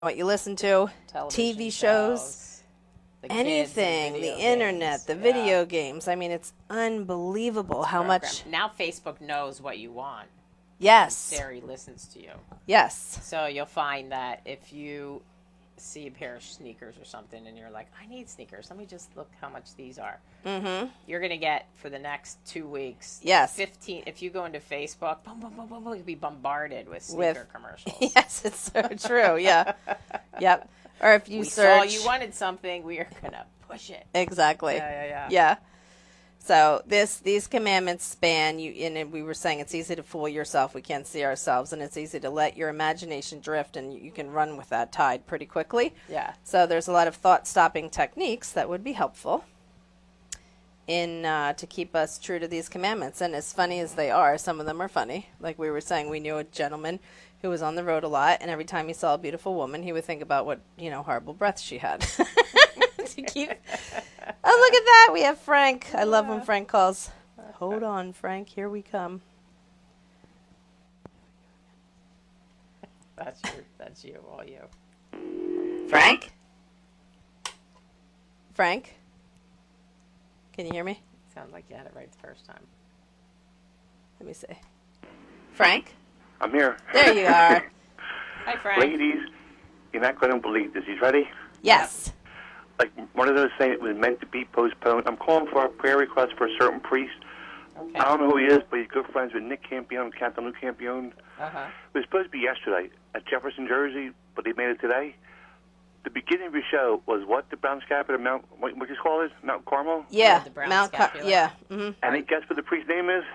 what you listen to, Television TV shows, the kids and anything, video the internet, games. the video games. I mean, it's unbelievable how much. Now Facebook knows what you want. Yes. Siri listens to you. Yes. So you'll find that if you see a pair of sneakers or something and you're like, I need sneakers. Let me just look how much these are. Mm-hmm. You're going to get, for the next 2 weeks, Yes. 15. If you go into Facebook, boom, boom, boom, boom, boom, you'll be bombarded with sneaker commercials. Yes, it's so true. Yeah. Yep. Or if you We search. saw you wanted something, we are going to push it. Exactly. Yeah. So these commandments span you, and we were saying it's easy to fool yourself. We can't see ourselves, and it's easy to let your imagination drift, and you can run with that tide pretty quickly. Yeah. So there's a lot of thought-stopping techniques that would be helpful in to keep us true to these commandments. And as funny as they are, some of them are funny. Like we were saying, we knew a gentleman who was on the road a lot, and every time he saw a beautiful woman, he would think about what horrible breath she had. To keep. Oh, look at that! We have Frank. I love when Frank calls. Hold on, Frank. Here we come. That's you, all you. Frank? Frank? Can you hear me? Sounds like you had it right the first time. Let me see. Frank? I'm here. There you are. Hi, Frank. Ladies, you're not going to believe this. You ready? Yes. Like one of those saying it was meant to be postponed. I'm calling for a prayer request for a certain priest. Okay. I don't know who he is, but he's good friends with Nick Campione, Captain Luke Campione. Uh-huh. It was supposed to be yesterday at Jefferson, Jersey, but they made it today. The beginning of your show was what? The brown scapular, Mount, what you call it? Mount Carmel? Yeah. The brown Mount scapular. Yeah. Mm-hmm. And guess what the priest's name is?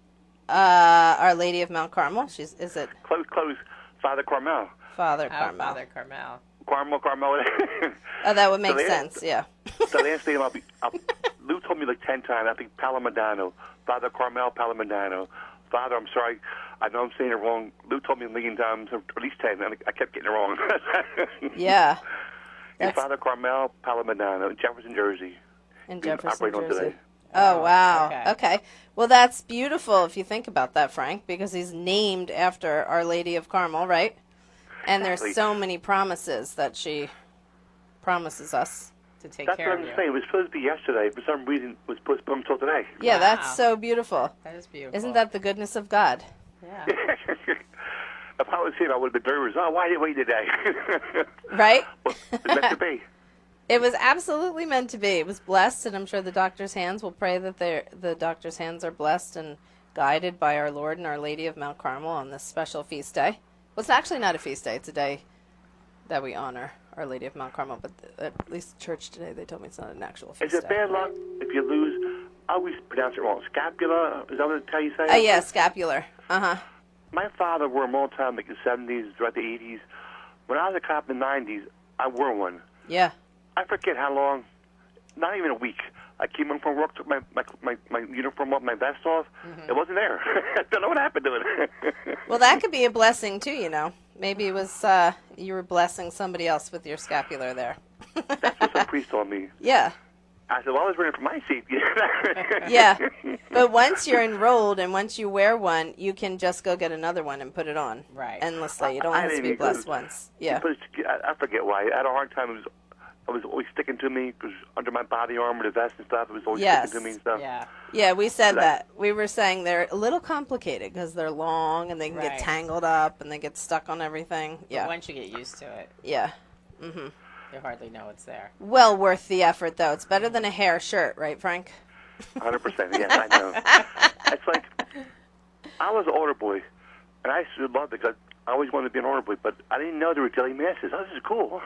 Our Lady of Mount Carmel. Is it Close. Father Carmel. Father Carmel? Father Carmel. Carmel. Oh, that would make So sense. Yeah. The last name Lou told me like 10 times. I think Palomedano. Father Carmel Palomedano. Father, I'm sorry. I know I'm saying it wrong. Lou told me a million times, or at least 10, and I kept getting it wrong. Yeah. It's Father Carmel Palomedano in Jefferson, Jersey. In He's Jefferson, operating on Jersey. today. Oh, wow. Okay. Well, that's beautiful if you think about that, Frank, because he's named after Our Lady of Carmel, right? And there's Exactly. so many promises that she promises us. To take That's care what of I'm you. saying. It was supposed to be yesterday. For some reason, it was postponed until today. Yeah, Wow. that's so beautiful. That is beautiful. Isn't that the goodness of God? Yeah. If I was him, I would have been very resolved. Why did you wait today? Right? Well, it's meant to be. It was absolutely meant to be. It was blessed, and I'm sure the doctor's hands will pray that the doctor's hands are blessed and guided by our Lord and Our Lady of Mount Carmel on this special feast day. Well, it's actually not a feast day. It's a day that we honor Our Lady of Mount Carmel, but at least church today, they told me it's not an actual feast Is it day. bad luck if you lose? I always pronounce it wrong. Scapula? Is that what how you say it? Yeah, scapular. Uh-huh. My father wore them all the time, like the 70s, throughout the 80s. When I was a cop in the 90s, I wore one. Yeah. I forget how long, not even a week. I came home from work, took my uniform off, my vest off. It wasn't there. I don't know what happened to it. Well, that could be a blessing, too, you know. Maybe it was you were blessing somebody else with your scapular there. That's what some priest told me. Yeah. I said, well, I was running for my safety. Yeah. But once you're enrolled and once you wear one, you can just go get another one and put it on. Right. Endlessly. It only I has to didn't be even blessed go- once. Yeah. I forget why. I had a hard time. It was always sticking to me because under my body armor, the vest and stuff, it was always Yes. sticking to me and stuff. Yeah. Yeah, we said That- that. We were saying they're a little complicated because they're long and they can get Right. tangled up and they get stuck on everything. But Yeah. once you get used to it, Yeah. you hardly know it's there. Well worth the effort, though. It's better than a hair shirt, right, Frank? 100%. Yes, I know. It's like I was an altar boy, and I used to love it because I always wanted to be an altar boy, but I didn't know there were daily masses. Oh, this is cool.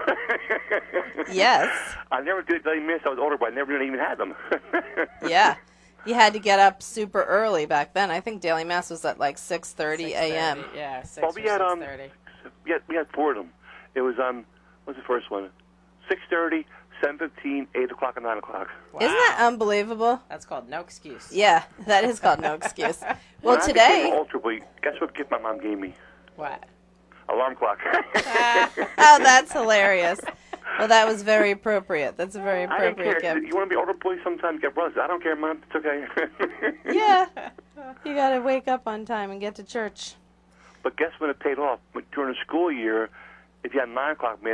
Yes. I never did daily mass. I was an altar boy. I never even had them. Yeah. You had to get up super early back then. I think daily mass was at like 6:30 a.m. 6:30, Yeah, 6 Well, or we had 6:30. we had four of them. It was what's the first one? 6:30, 7:15, 8 o'clock, and 9 o'clock. Wow. Isn't that unbelievable? That's called no excuse. Yeah, that is called no excuse. Well, When I became today, an altar boy, guess what gift my mom gave me? What? Alarm clock. oh, that's hilarious. Well, that was very appropriate. That's a very I didn't appropriate care. gift. You want to be altar boy sometime? Get brothers. I don't care, Mom. It's okay. Yeah, you got to wake up on time and get to church. But guess when it paid off? During the school year, if you had 9 o'clock Mass,